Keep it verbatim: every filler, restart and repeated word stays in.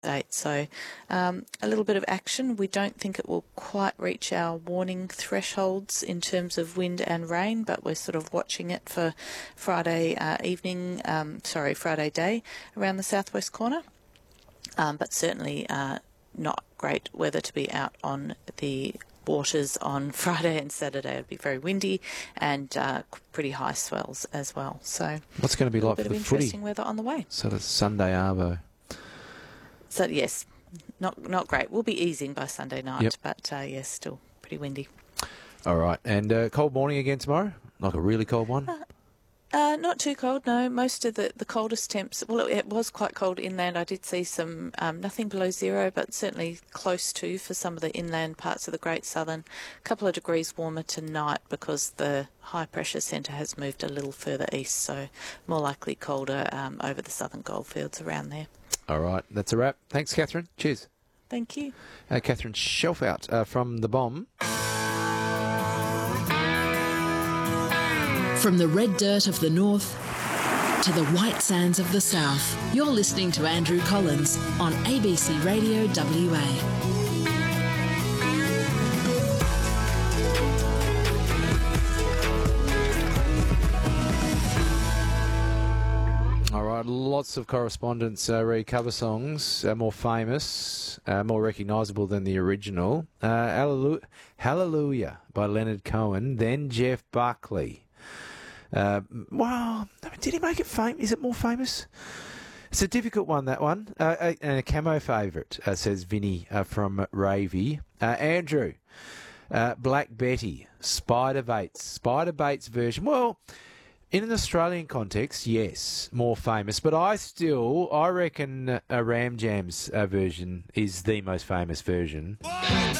Eight. So um, a little bit of action. We don't think it will quite reach our warning thresholds in terms of wind and rain, but we're sort of watching it for Friday uh, evening, um, sorry, Friday day around the southwest corner. Um, but certainly uh, not great weather to be out on the waters on Friday and Saturday. It'd be very windy and uh, pretty high swells as well. So what's going to be like for the footy? A bit of interesting weather on the way. Sort of Sunday arvo. So yes, not not great. We'll be easing by Sunday night, yep. but uh, yes, still pretty windy. All right, and uh, cold morning again tomorrow? Like a really cold one? Uh, uh, not too cold, no. Most of the, the coldest temps, well, it, it was quite cold inland. I did see some, um, nothing below zero, but certainly close to for some of the inland parts of the Great Southern. A couple of degrees warmer tonight because the high pressure centre has moved a little further east, so more likely colder um, over the southern goldfields around there. All right, that's a wrap. Thanks, Catherine. Cheers. Thank you. Uh, Catherine Shelfout uh, from The Bomb. From the red dirt of the north to the white sands of the south, you're listening to Andrew Collins on A B C Radio W A. All right, lots of correspondence. Uh, re cover songs, uh, more famous, uh, more recognisable than the original. Uh, Hallelu- Hallelujah by Leonard Cohen, then Jeff Buckley. Uh, well, did he make it famous? Is it more famous? It's a difficult one, that one. Uh, and a camo favourite, uh, says Vinny uh, from Ravy. Uh, Andrew, uh, Black Betty, Spider Baits. Spider Baits version. Well, in an Australian context, yes, more famous. But I still, I reckon a Ram Jams uh, version is the most famous version.